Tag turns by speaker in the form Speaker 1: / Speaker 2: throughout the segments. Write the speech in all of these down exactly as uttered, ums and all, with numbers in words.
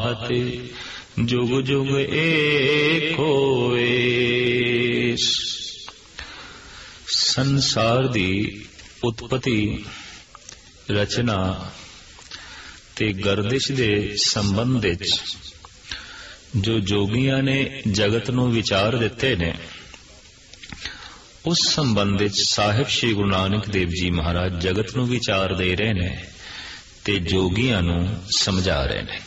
Speaker 1: आहत जुग जुग एक होए। संसार दी उत्पत्ति, रचना ते गर्दिश दे संबंध विच जो जोगियां ने जगत नूं विचार दिते ने, उस संबंध विच साहिब श्री गुरु नानक देव जी महाराज जगत नूं विचार दे रहे ने ते जोगियां नूं समझा रहे ने।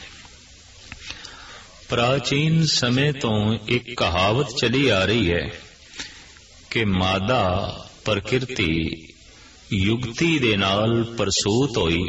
Speaker 1: प्राचीन समय तो एक कहावत चली आ रही है कि मादा प्रकृति युगती दे नाल प्रसूत होई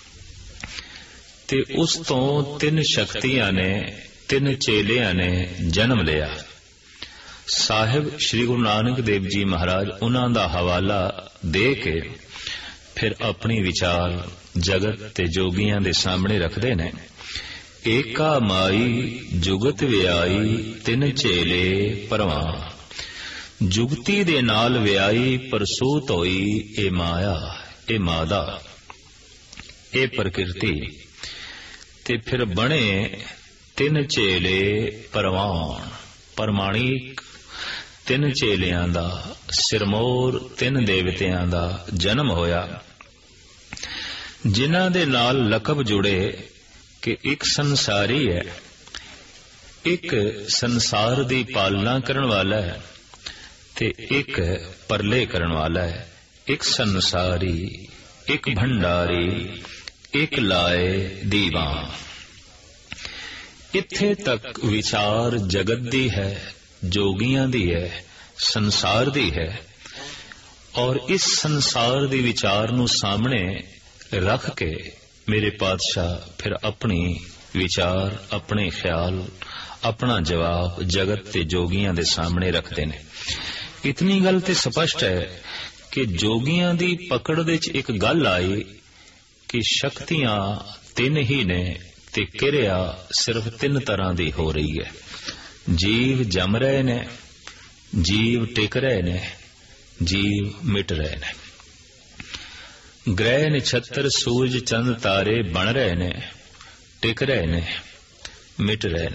Speaker 1: ते उस तो तीन शक्तियां ने, तीन चेलियां ने जन्म लिया। साहिब श्री गुरु नानक देव जी महाराज उन्हां दा हवाला दे के फिर अपनी विचार जगत ते जोगियां दे सामने रखदे ने। एका माई जुगत व्याई तिन चेले परवान। जुगती दे नाल व्याई प्रसूत होई ए माया, ए मादा, ए प्रकृति ते फिर बने तिन चेले परवान, परमाणिक तिन चेलियां दा, सिरमौर तिन देवतियां दा जन्म होया, जिन्हां दे नाल लकब जुड़े कि एक संसारी है, एक संसार दी पालना करन वाला है ते एक परले करन वाला है। एक संसारी, एक भंडारी, एक लाए दीवान। इत्थे तक विचार जगत दी है, जोगियां दी है, संसार दी है। और इस संसार दी विचार नूं सामने रख के मेरे पातशाह फिर अपनी विचार, अपने ख्याल, अपना जवाब जगत ते जोगियां दे सामने रखते ने। इतनी गल ते स्पष्ट है कि जोगियां दी पकड़ दे च एक गल आई कि शक्तियां तीन ही ने ते किरिया सिर्फ तीन तरह दी हो रही है। जीव जम रहे ने, जीव टिक रहे ने, जीव मिट रहे ने। ग्रह नक्षत्र सूरज चंद तारे बन रहे ने, टिक रहे ने, मिट रहे ने।